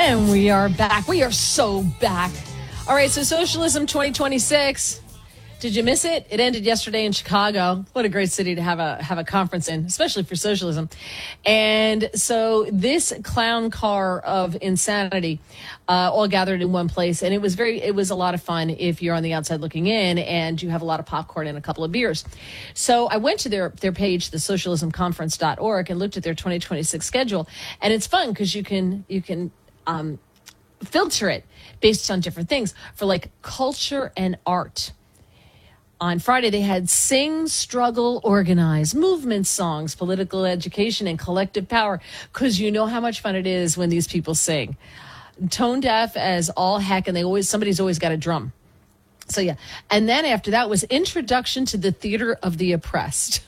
And we are back. We are so back. All right, so Socialism 2026. Did you miss it? It ended yesterday in Chicago. What a great city to have a conference in, especially for socialism. And so this clown car of insanity all gathered in one place. And it was a lot of fun if you're on the outside looking in and you have a lot of popcorn and a couple of beers. So I went to their page, thesocialismconference.org, and looked at their 2026 schedule. And it's fun because you can filter it based on different things for like culture and art. On Friday, they had Sing, Struggle, Organize, movement songs, political education, and collective power, because you know how much fun it is when these people sing. Tone deaf as all heck, and somebody's always got a drum. So, yeah. And then after that was Introduction to the Theater of the Oppressed.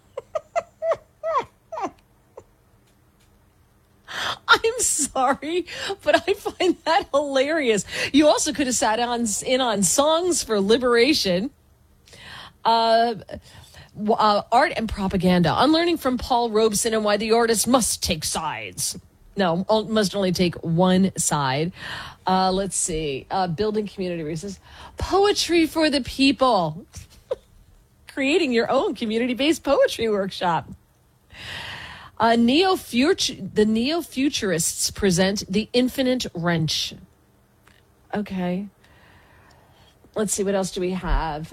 I'm sorry, but I find that hilarious. You also could have sat in on Songs for Liberation. Art and propaganda, unlearning from Paul Robeson and why the artist must take sides. No, must only take one side. Let's see. Building community resources. Poetry for the people. Creating your own community-based poetry workshop. The neo-futurists present The Infinite Wrench. Okay. Let's see, what else do we have?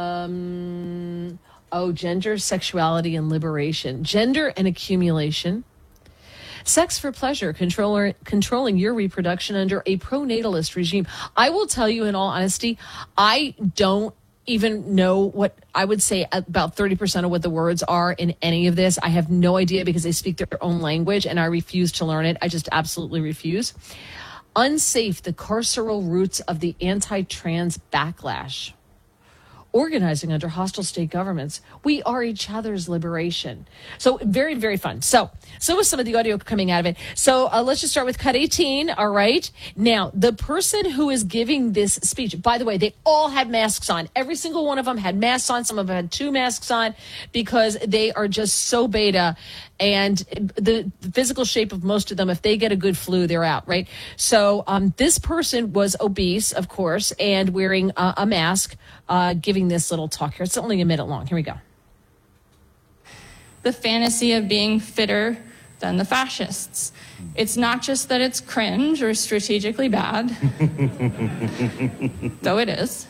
Gender, sexuality, and liberation. Gender and accumulation. Sex for pleasure, controlling your reproduction under a pronatalist regime. I will tell you in all honesty, I don't even know what I would say about 30% of what the words are in any of this. I have no idea because they speak their own language and I refuse to learn it. I just absolutely refuse. Unsafe, the carceral roots of the anti-trans backlash. Organizing under hostile state governments. We are each other's liberation. So very, very fun. So was some of the audio coming out of it. So let's just start with cut 18. All right. Now, the person who is giving this speech, by the way, they all had masks on. Every single one of them had masks on. Some of them had 2 masks on because they are just so beta. And the physical shape of most of them, if they get a good flu, they're out, right? So this person was obese, of course, and wearing a mask, giving this little talk here. It's only a minute long. Here we go. The fantasy of being fitter than the fascists. It's not just that it's cringe or strategically bad, though it is.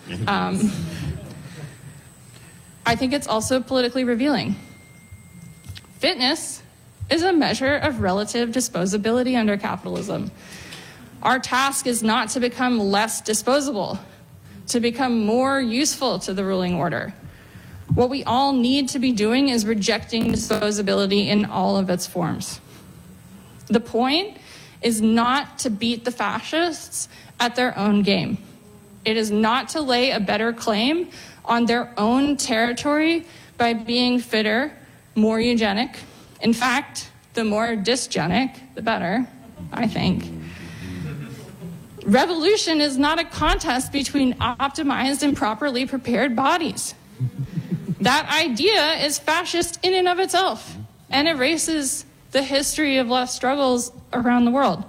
I think it's also politically revealing. Fitness is a measure of relative disposability under capitalism. Our task is not to become less disposable, to become more useful to the ruling order. What we all need to be doing is rejecting disposability in all of its forms. The point is not to beat the fascists at their own game. It is not to lay a better claim on their own territory by being fitter, more eugenic. In fact, the more dysgenic, the better, I think. Revolution is not a contest between optimized and properly prepared bodies. That idea is fascist in and of itself and erases the history of left struggles around the world.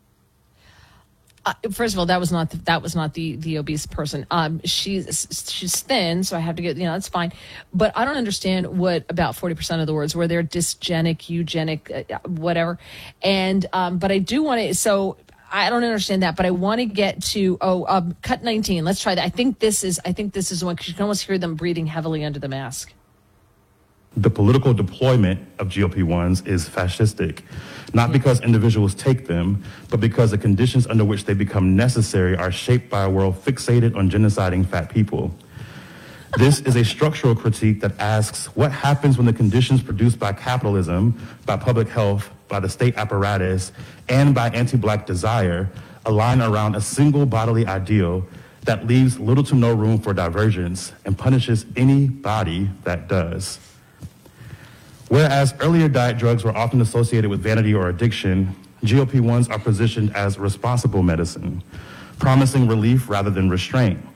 First of all, that was not the obese person. She's thin, so I have to get, that's fine. But I don't understand what about 40% of the words were there dysgenic, eugenic, whatever. And but I do want to. So I don't understand that, but I want to get to cut 19. Let's try that. I think this is the one because you can almost hear them breathing heavily under the mask. The political deployment of GOP1s is fascistic, not because individuals take them, but because the conditions under which they become necessary are shaped by a world fixated on genociding fat people. This is a structural critique that asks what happens when the conditions produced by capitalism, by public health, by the state apparatus, and by anti-Black desire align around a single bodily ideal that leaves little to no room for divergence and punishes any body that does. Whereas earlier diet drugs were often associated with vanity or addiction, GOP1s are positioned as responsible medicine, promising relief rather than restraint.